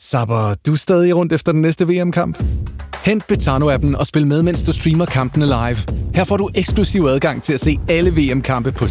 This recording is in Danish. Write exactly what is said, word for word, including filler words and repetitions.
Sapper du stadig rundt efter den næste V M-kamp? Hent Betano-appen og spil med, mens du streamer kampene live. Her får du eksklusiv adgang til at se alle V M-kampe på